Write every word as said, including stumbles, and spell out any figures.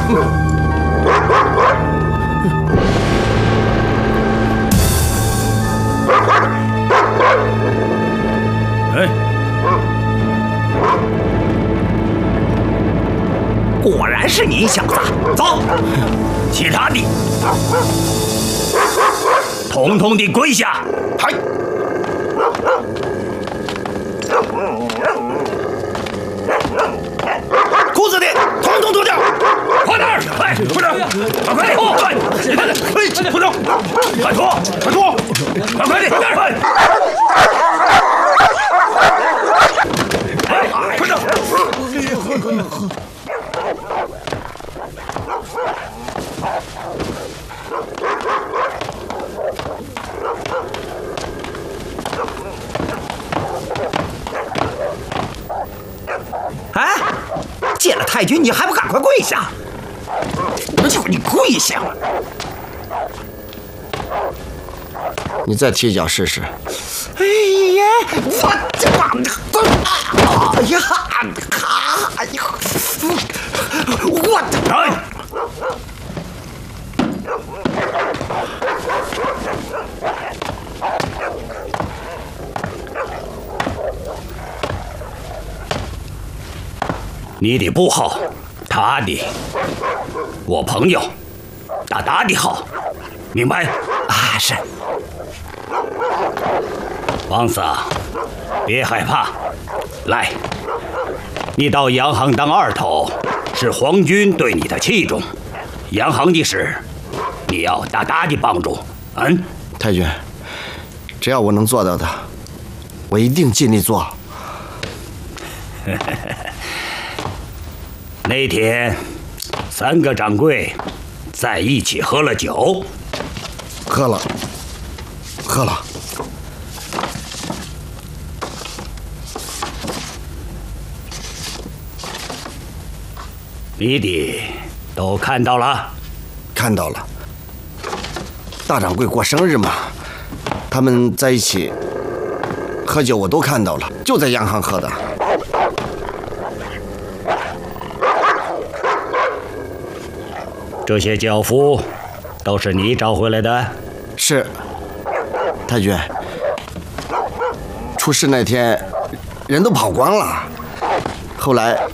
哎，果然是你小子！走，其他的统统的跪下！ 嗨！ 裤子的统统脱掉！快点！哎，快点！快快点！快！你看，哎，脱掉！快脱！快脱！快快点！快！哎，快点！哎，见了太君你还不赶快跪下！叫你跪下！ 你再踢脚试试。 哎呀，我这哎呀，哎呀，我的！你的不好，他的，我朋友，大大的好，明白？啊，是。王四，别害怕，来，你到洋行当二头，是皇军对你的器重，洋行的事，你要大大的帮助。嗯， 太君，只要我能做到的，我一定尽力做。 那天，三个掌柜在一起喝了酒， 喝了，喝了。 你的都看到了？ 看到了。大掌柜过生日嘛，他们在一起喝酒，我都看到了，就在洋行喝的。 这些轿夫都是你找回来的？ 是，太君。出事那天，人都跑光了。后来